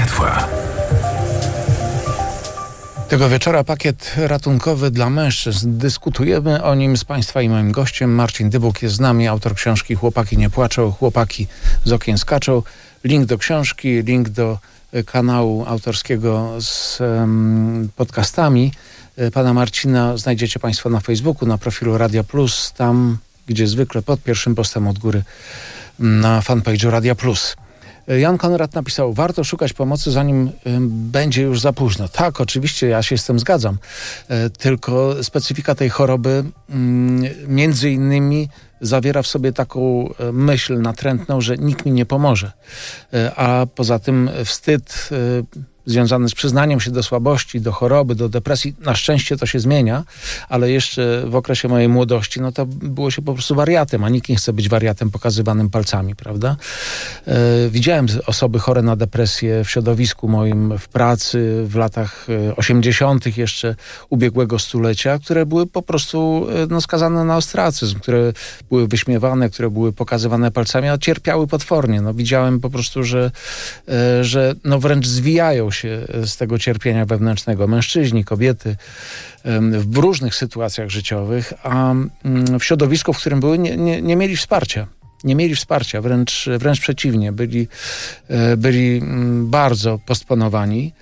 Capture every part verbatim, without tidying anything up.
światła. Tego wieczora pakiet ratunkowy dla mężczyzn. Dyskutujemy o nim z Państwa i moim gościem. Marcin Dybuk jest z nami, autor książki Chłopaki nie płaczą, chłopaki z okien skaczą. Link do książki, link do kanału autorskiego z um, podcastami pana Marcina znajdziecie Państwo na Facebooku, na profilu Radia Plus, tam gdzie zwykle pod pierwszym postem od góry na fanpage'u Radia Plus. Jan Konrad napisał, warto szukać pomocy, zanim y, będzie już za późno. Tak, oczywiście, ja się z tym zgadzam. Y, tylko specyfika tej choroby y, między innymi zawiera w sobie taką y, myśl natrętną, że nikt mi nie pomoże. Y, a poza tym wstyd y, związany z przyznaniem się do słabości, do choroby, do depresji. Na szczęście to się zmienia, ale jeszcze w okresie mojej młodości, no to było się po prostu wariatem, a nikt nie chce być wariatem pokazywanym palcami, prawda? E, widziałem osoby chore na depresję w środowisku moim, w pracy, w latach osiemdziesiątych jeszcze ubiegłego stulecia, które były po prostu no, skazane na ostracyzm, które były wyśmiewane, które były pokazywane palcami, a cierpiały potwornie. No, widziałem po prostu, że, e, że no, wręcz zwijają się z tego cierpienia wewnętrznego mężczyźni, kobiety w różnych sytuacjach życiowych, a w środowisku, w którym były, nie, nie, nie mieli wsparcia. Nie mieli wsparcia, wręcz, wręcz przeciwnie. Byli, byli bardzo postponowani.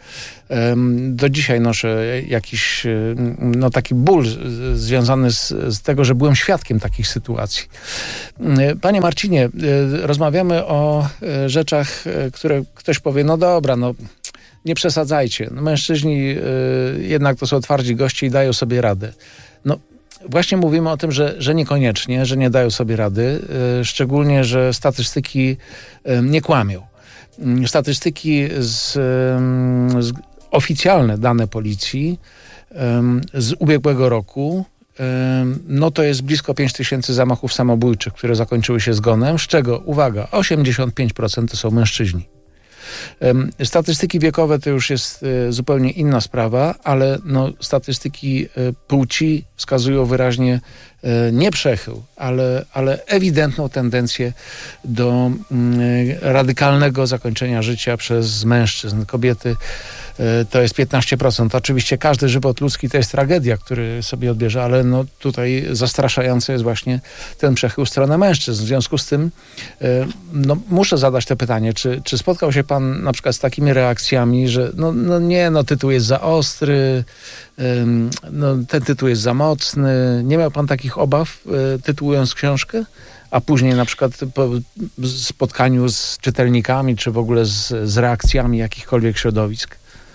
Do dzisiaj noszę jakiś no, taki ból związany z, z tego, że byłem świadkiem takich sytuacji. Panie Marcinie, rozmawiamy o rzeczach, które ktoś powie, no dobra, no nie przesadzajcie. No, mężczyźni y, jednak to są twardzi goście i dają sobie radę. No właśnie mówimy o tym, że, że niekoniecznie, że nie dają sobie rady, y, szczególnie, że statystyki y, nie kłamią. Y, statystyki z, y, z oficjalne dane policji y, z ubiegłego roku, y, no to jest blisko pięć tysięcy zamachów samobójczych, które zakończyły się zgonem, z czego, uwaga, osiemdziesiąt pięć procent to są mężczyźni. Statystyki wiekowe to już jest zupełnie inna sprawa, ale no, statystyki płci wskazują wyraźnie nie przechył, ale, ale ewidentną tendencję do radykalnego zakończenia życia przez mężczyzn. Kobiety to jest piętnaście procent. Oczywiście każdy żywot ludzki to jest tragedia, który sobie odbierze, ale no tutaj zastraszający jest właśnie ten przechył w stronę mężczyzn. W związku z tym no, muszę zadać to pytanie, czy, czy spotkał się pan na przykład z takimi reakcjami, że no, no nie, no tytuł jest za ostry, no, ten tytuł jest za mocny. Nie miał pan takich obaw tytułując książkę? A później na przykład po spotkaniu z czytelnikami, czy w ogóle z, z reakcjami jakichkolwiek środowisk?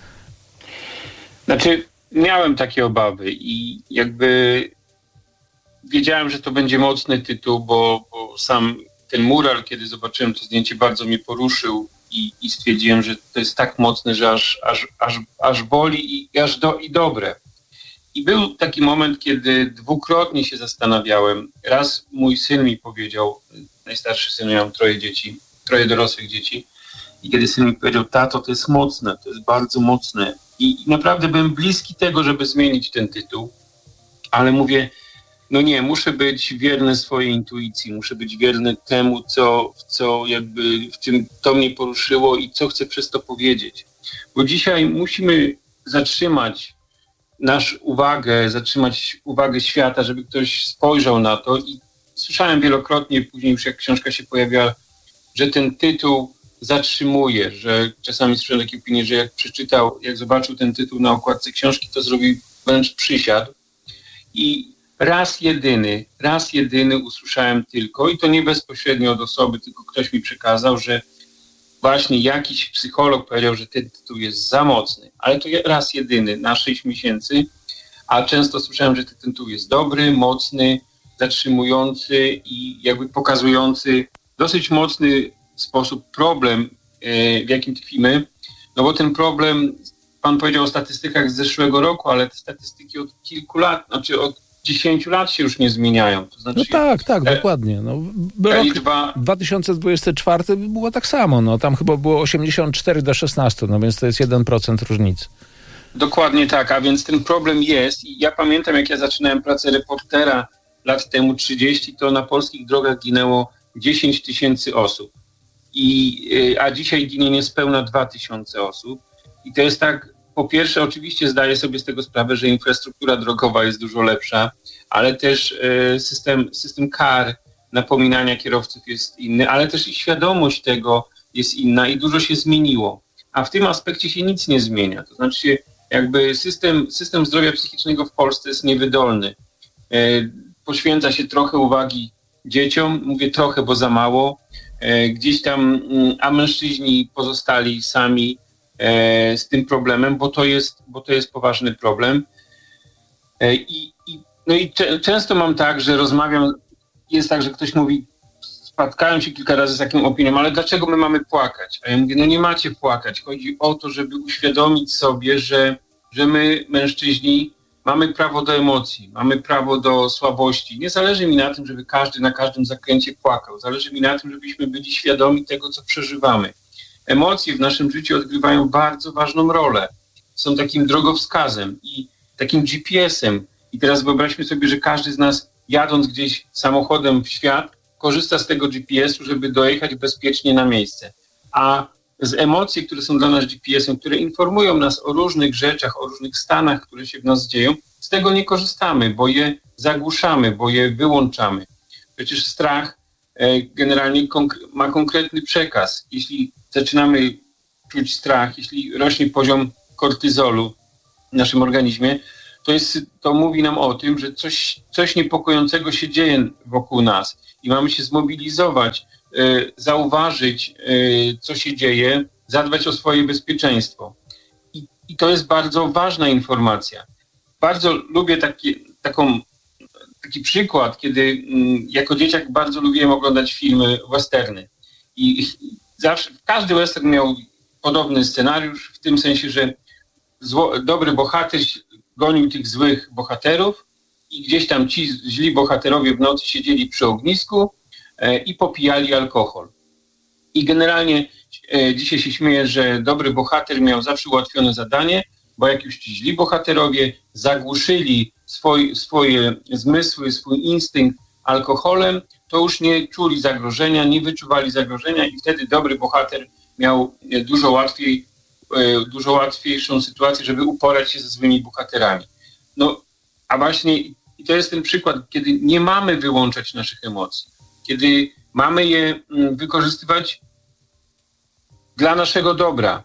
Znaczy, miałem takie obawy i jakby wiedziałem, że to będzie mocny tytuł, bo, bo sam ten mural, kiedy zobaczyłem to zdjęcie, bardzo mnie poruszył i, i stwierdziłem, że to jest tak mocne, że aż, aż, aż, aż boli i aż do, i dobre. I był taki moment, kiedy dwukrotnie się zastanawiałem. Raz mój syn mi powiedział, najstarszy syn, ja mam troje dzieci, troje dorosłych dzieci, i kiedy syn mi powiedział, tato, to jest mocne, to jest bardzo mocne. I naprawdę byłem bliski tego, żeby zmienić ten tytuł, ale mówię, no nie, muszę być wierny swojej intuicji, muszę być wierny temu, co, co jakby w czym to mnie poruszyło i co chcę przez to powiedzieć. Bo dzisiaj musimy zatrzymać naszą uwagę, zatrzymać uwagę świata, żeby ktoś spojrzał na to i słyszałem wielokrotnie, później już jak książka się pojawiła, że ten tytuł zatrzymuje, że czasami słyszałem takie opinie, że jak przeczytał, jak zobaczył ten tytuł na okładce książki, to zrobił wręcz przysiadł. I raz jedyny, raz jedyny usłyszałem tylko, i to nie bezpośrednio od osoby, tylko ktoś mi przekazał, że właśnie jakiś psycholog powiedział, że ten tytuł jest za mocny, ale to raz jedyny na sześć miesięcy, a często słyszałem, że ten tytuł jest dobry, mocny, zatrzymujący i jakby pokazujący dosyć mocny sposób problem, w jakim tkwimy, no bo ten problem, pan powiedział o statystykach z zeszłego roku, ale te statystyki od kilku lat, znaczy od dziesięciu lat się już nie zmieniają. To znaczy, no tak, tak, e, dokładnie. No, rok liczba... dwa tysiące dwudziesty czwarty było tak samo, no tam chyba było osiemdziesiąt cztery do szesnastu, no więc to jest jeden procent różnicy. Dokładnie tak, a więc ten problem jest i ja pamiętam, jak ja zaczynałem pracę reportera lat temu trzydzieści, to na polskich drogach ginęło dziesięć tysięcy osób. i, a dzisiaj ginie niespełna dwa tysiące osób. I to jest tak, po pierwsze oczywiście zdaję sobie z tego sprawę, że infrastruktura drogowa jest dużo lepsza, ale też system, system kar, napominania kierowców jest inny, ale też i świadomość tego jest inna i dużo się zmieniło. A w tym aspekcie się nic nie zmienia. To znaczy jakby system, system zdrowia psychicznego w Polsce jest niewydolny. Poświęca się trochę uwagi dzieciom, mówię trochę, bo za mało, gdzieś tam, a mężczyźni pozostali sami z tym problemem, bo to jest, bo to jest poważny problem. I, i, no i cze, często mam tak, że rozmawiam, jest tak, że ktoś mówi, spotkałem się kilka razy z taką opinią, ale dlaczego my mamy płakać? A ja mówię, no nie macie płakać. Chodzi o to, żeby uświadomić sobie, że, że my, mężczyźni, mamy prawo do emocji, mamy prawo do słabości. Nie zależy mi na tym, żeby każdy na każdym zakręcie płakał. Zależy mi na tym, żebyśmy byli świadomi tego, co przeżywamy. Emocje w naszym życiu odgrywają bardzo ważną rolę. Są takim drogowskazem i takim G P S-em. I teraz wyobraźmy sobie, że każdy z nas, jadąc gdzieś samochodem w świat, korzysta z tego G P S-u, żeby dojechać bezpiecznie na miejsce. A z emocji, które są dla nas G P S-em, które informują nas o różnych rzeczach, o różnych stanach, które się w nas dzieją, z tego nie korzystamy, bo je zagłuszamy, bo je wyłączamy. Przecież strach e, generalnie konk- ma konkretny przekaz. Jeśli zaczynamy czuć strach, jeśli rośnie poziom kortyzolu w naszym organizmie, to, jest, to mówi nam o tym, że coś, coś niepokojącego się dzieje wokół nas i mamy się zmobilizować, y, zauważyć, y, co się dzieje, zadbać o swoje bezpieczeństwo. I, i to jest bardzo ważna informacja. Bardzo lubię taki, taką, taki przykład, kiedy y, jako dzieciak bardzo lubiłem oglądać filmy westerny. I, i zawsze każdy western miał podobny scenariusz, w tym sensie, że zło, dobry bohater gonił tych złych bohaterów i gdzieś tam ci źli bohaterowie w nocy siedzieli przy ognisku e, i popijali alkohol. I generalnie e, dzisiaj się śmieję, że dobry bohater miał zawsze ułatwione zadanie, bo jak już ci źli bohaterowie zagłuszyli swoj, swoje zmysły, swój instynkt alkoholem, to już nie czuli zagrożenia, nie wyczuwali zagrożenia i wtedy dobry bohater miał dużo łatwiej dużo łatwiejszą sytuację, żeby uporać się ze złymi bohaterami. No, a właśnie i to jest ten przykład, kiedy nie mamy wyłączać naszych emocji, kiedy mamy je wykorzystywać dla naszego dobra.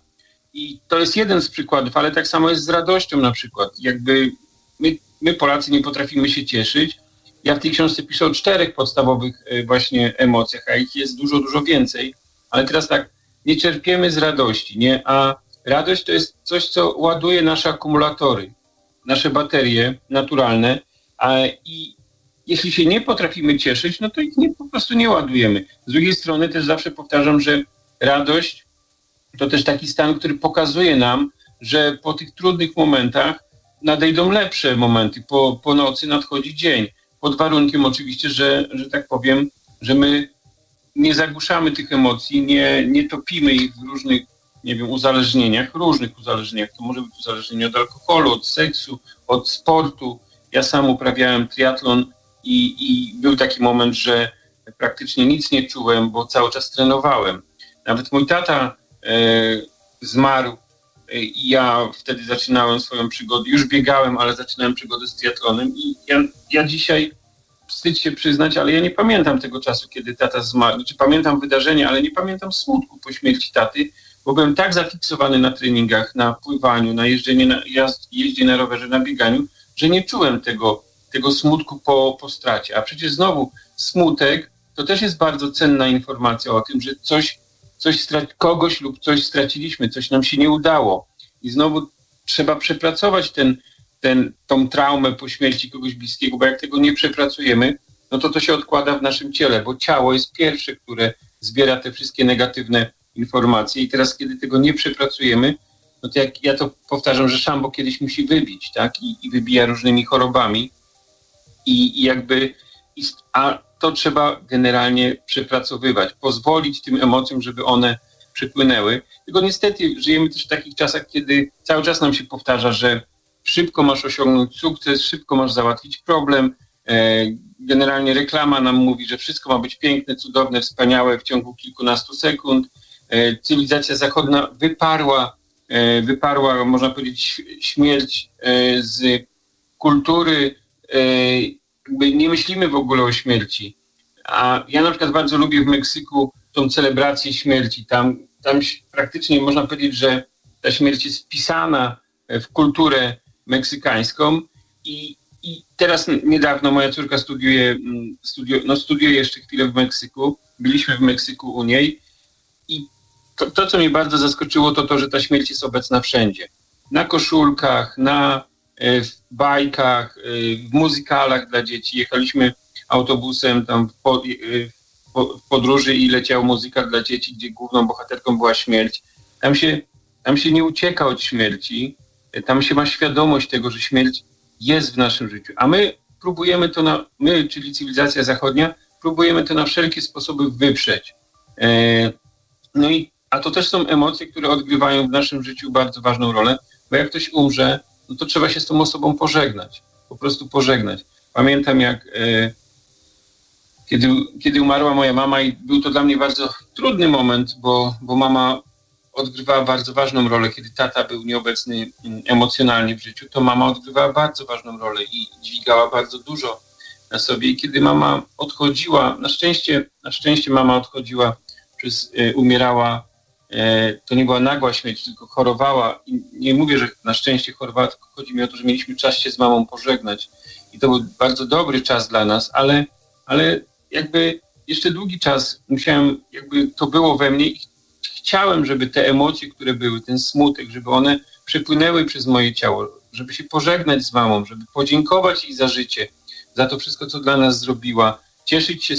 I to jest jeden z przykładów, ale tak samo jest z radością na przykład. Jakby my, my Polacy nie potrafimy się cieszyć. Ja w tej książce piszę o czterech podstawowych właśnie emocjach, a ich jest dużo, dużo więcej. Ale teraz tak, nie czerpiemy z radości, nie? A radość to jest coś, co ładuje nasze akumulatory, nasze baterie naturalne, a i jeśli się nie potrafimy cieszyć, no to ich nie, po prostu nie ładujemy. Z drugiej strony też zawsze powtarzam, że radość to też taki stan, który pokazuje nam, że po tych trudnych momentach nadejdą lepsze momenty, po, po nocy nadchodzi dzień. Pod warunkiem oczywiście, że, że tak powiem, że my nie zagłuszamy tych emocji, nie, nie topimy ich w różnych, nie wiem, uzależnieniach, różnych uzależnieniach. To może być uzależnienie od alkoholu, od seksu, od sportu. Ja sam uprawiałem triatlon i, i był taki moment, że praktycznie nic nie czułem, bo cały czas trenowałem. Nawet mój tata e, zmarł e, i ja wtedy zaczynałem swoją przygodę. Już biegałem, ale zaczynałem przygodę z triatlonem i ja, ja dzisiaj, wstyd się przyznać, ale ja nie pamiętam tego czasu, kiedy tata zmarł. Znaczy, pamiętam wydarzenie, ale nie pamiętam smutku po śmierci taty, bo byłem tak zafiksowany na treningach, na pływaniu, na jeżdżenie na, jazd, jeździe na rowerze, na bieganiu, że nie czułem tego, tego smutku po, po stracie. A przecież znowu smutek to też jest bardzo cenna informacja o tym, że coś, coś strac- kogoś lub coś straciliśmy, coś nam się nie udało. I znowu trzeba przepracować ten, ten, tą traumę po śmierci kogoś bliskiego, bo jak tego nie przepracujemy, no to to się odkłada w naszym ciele, bo ciało jest pierwsze, które zbiera te wszystkie negatywne informacje i teraz, kiedy tego nie przepracujemy, no to jak ja to powtarzam, że szambo kiedyś musi wybić, tak? I, i wybija różnymi chorobami i, i jakby, i, a to trzeba generalnie przepracowywać, pozwolić tym emocjom, żeby one przepłynęły. Tylko niestety żyjemy też w takich czasach, kiedy cały czas nam się powtarza, że szybko masz osiągnąć sukces, szybko masz załatwić problem, Generalnie reklama nam mówi, że wszystko ma być piękne, cudowne, wspaniałe w ciągu kilkunastu sekund. Cywilizacja zachodnia wyparła, wyparła, można powiedzieć, śmierć z kultury. Jakby nie myślimy w ogóle o śmierci. A ja na przykład bardzo lubię w Meksyku tą celebrację śmierci. Tam, tam praktycznie można powiedzieć, że ta śmierć jest wpisana w kulturę meksykańską i, i teraz niedawno moja córka studiuje, studiuje, no studiuje jeszcze chwilę w Meksyku. Byliśmy w Meksyku u niej i to, to, co mnie bardzo zaskoczyło, to to, że ta śmierć jest obecna wszędzie. Na koszulkach, na w bajkach, w muzykalach dla dzieci. Jechaliśmy autobusem tam w, po, w podróży i leciał muzykal dla dzieci, gdzie główną bohaterką była śmierć. Tam się, tam się nie ucieka od śmierci, tam się ma świadomość tego, że śmierć jest w naszym życiu. A my próbujemy to, na, my, czyli cywilizacja zachodnia, próbujemy to na wszelkie sposoby wyprzeć. No i, a to też są emocje, które odgrywają w naszym życiu bardzo ważną rolę, bo jak ktoś umrze, no to trzeba się z tą osobą pożegnać. Po prostu pożegnać. Pamiętam, jak e, kiedy, kiedy umarła moja mama i był to dla mnie bardzo trudny moment, bo, bo mama odgrywała bardzo ważną rolę. Kiedy tata był nieobecny emocjonalnie w życiu, to mama odgrywała bardzo ważną rolę i dźwigała bardzo dużo na sobie. I kiedy mama odchodziła, na szczęście, na szczęście mama odchodziła, przez, e, umierała, to nie była nagła śmierć, tylko chorowała. I nie mówię, że na szczęście chorowała, tylko chodzi mi o to, że mieliśmy czas się z mamą pożegnać. I to był bardzo dobry czas dla nas, ale, ale jakby jeszcze długi czas musiałem, jakby to było we mnie i chciałem, żeby te emocje, które były, ten smutek, żeby one przepłynęły przez moje ciało, żeby się pożegnać z mamą, żeby podziękować jej za życie, za to wszystko, co dla nas zrobiła, cieszyć się